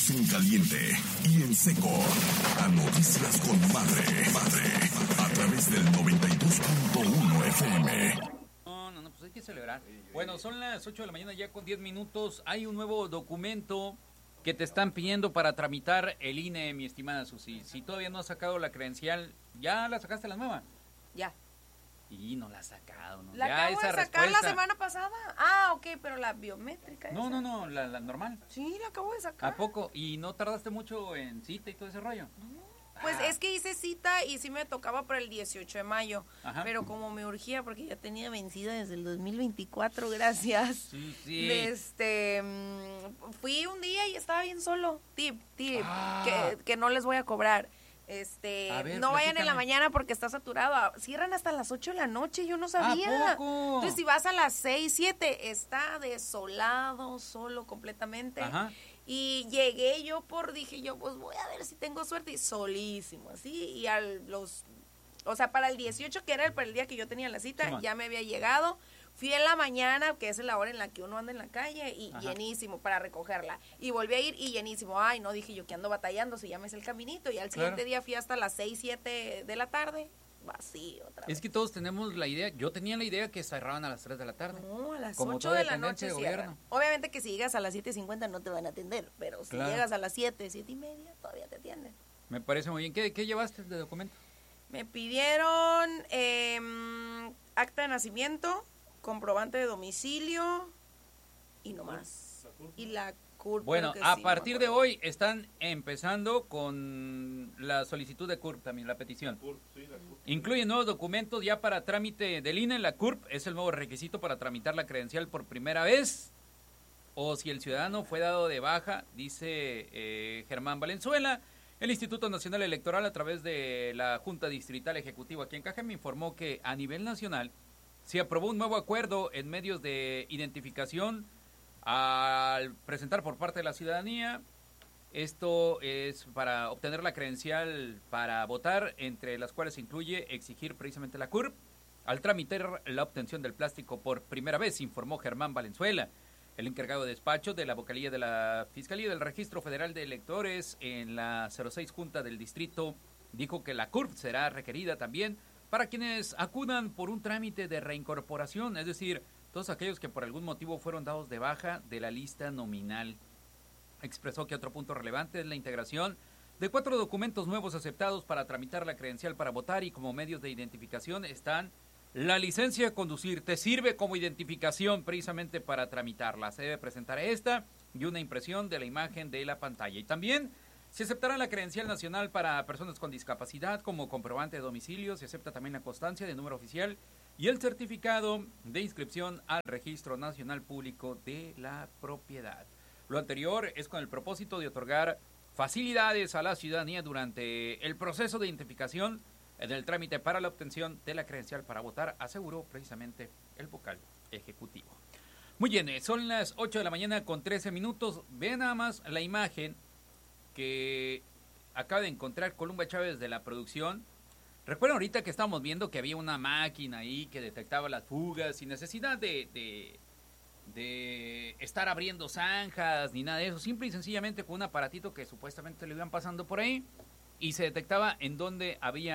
Estamos en caliente y en seco. A Noticias con Madre. A través del 92.1 FM. No, pues hay que celebrar. Bueno, son las 8 de la mañana ya con 10 minutos. Hay un nuevo documento que te están pidiendo para tramitar el INE, mi estimada Susi. Si todavía no has sacado la credencial, ¿ya la sacaste la nueva? Ya. Y no la has sacado, ¿no? La ya acabo de sacar respuesta. la semana pasada. Ah, ok, pero la biométrica. No, la normal. Sí, la acabo de sacar. ¿A poco? ¿Y no tardaste mucho en cita y todo ese rollo? Pues es que hice cita y sí me tocaba para el 18 de mayo. Ajá. Pero como me urgía, porque ya tenía vencida desde el 2024, gracias. Sí. Fui un día y estaba bien solo. Tip, que no les voy a cobrar. A ver, no vayan en la platícame. mañana porque está saturado. Cierran hasta las 8 de la noche, yo no sabía. ¿A poco? Entonces, si vas a las 6, 7, está desolado, solo completamente. Ajá. Y llegué dije yo, pues voy a ver si tengo suerte. Y solísimo, así. Y para el 18, que era para el día que yo tenía la cita, Sí, ya me había llegado. Fui en la mañana, que es la hora en la que uno anda en la calle, y Ajá. llenísimo para recogerla. Y volví a ir y llenísimo. Ay, no, dije yo que ando batallando, si ya me sé el caminito. Y al siguiente día fui hasta las 6, 7 de la tarde, vacío otra vez. Es que todos tenemos la idea, yo tenía la idea que cerraban a las 3 de la tarde. No, a las Como 8 toda de la dependencia noche de cierran. gobierno. Obviamente que si llegas a las 7:50 no te van a atender, pero si Claro. llegas a las 7, 7:30, todavía te atienden. Me parece muy bien. ¿Qué llevaste de documento? Me pidieron acta de nacimiento, comprobante de domicilio y no más. Y la CURP. Bueno, creo que a sí, partir no de me acuerdo. hoy están empezando con la solicitud de CURP también, la petición. Incluye nuevos documentos ya para trámite del INE. La CURP es el nuevo requisito para tramitar la credencial por primera vez. O si el ciudadano fue dado de baja, dice Germán Valenzuela. El Instituto Nacional Electoral, a través de la Junta Distrital Ejecutiva aquí en Cajeme, informó que a nivel nacional se aprobó un nuevo acuerdo en medios de identificación al presentar por parte de la ciudadanía. Esto es para obtener la credencial para votar, entre las cuales se incluye exigir precisamente la CURP al tramitar la obtención del plástico por primera vez, informó Germán Valenzuela. El encargado de despacho de la vocalía de la Fiscalía del Registro Federal de Electores en la 06 Junta del Distrito dijo que la CURP será requerida también para quienes acudan por un trámite de reincorporación, es decir, todos aquellos que por algún motivo fueron dados de baja de la lista nominal. Expresó que otro punto relevante es la integración de 4 documentos nuevos aceptados para tramitar la credencial para votar, y como medios de identificación están la licencia de conducir. Te sirve como identificación precisamente para tramitarla. Se debe presentar esta y una impresión de la imagen de la pantalla. Y también se aceptará la credencial nacional para personas con discapacidad como comprobante de domicilio. Se acepta también la constancia de número oficial y el certificado de inscripción al Registro Nacional Público de la Propiedad. Lo anterior es con el propósito de otorgar facilidades a la ciudadanía durante el proceso de identificación en el trámite para la obtención de la credencial para votar, aseguró precisamente el vocal ejecutivo. Muy bien, son las 8 de la mañana con 13 minutos. Vean nada más la imagen que acaba de encontrar Columba Chávez de la producción. Recuerden ahorita que estábamos viendo que había una máquina ahí que detectaba las fugas sin necesidad de estar abriendo zanjas ni nada de eso. Simple y sencillamente con un aparatito que supuestamente le iban pasando por ahí y se detectaba en dónde había